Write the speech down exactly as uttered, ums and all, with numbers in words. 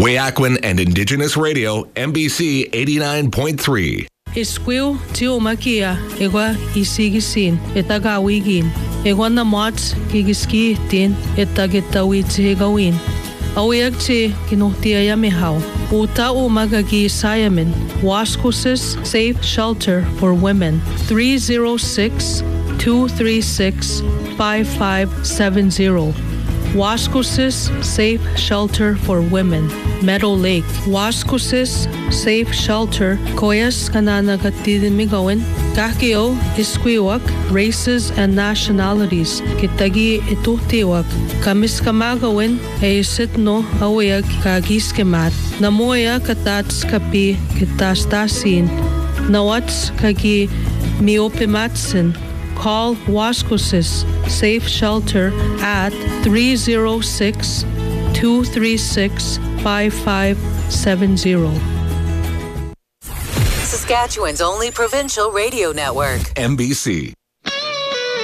Wayaquan and Indigenous Radio, M B C eighty-nine point three. Isquiu tio makia egwa isigisin etagawigin egwa na mats gigiski tin etagetawi tigawin awyak ti kinuhtia yamihau uta umagagi sayamin Wascosis Safe Shelter for Women three oh six, two three six, five five seven zero. Wascosis Safe Shelter for Women, Meadow Lake. Wascosis Safe Shelter, Koyas Kananagatidimigawin, Kakio Isquiwak, Races and Nationalities, Kitagi Itutiwak, Kamiskamagawin, Eisitno Awayag Kagiskemat, Namoya Katats Kapi Kitastasin, Nawats Kagi Miopimatsin. Call Wascosis Safe Shelter at three oh six, two three six, five five seven zero. Saskatchewan's only provincial radio network. M B C.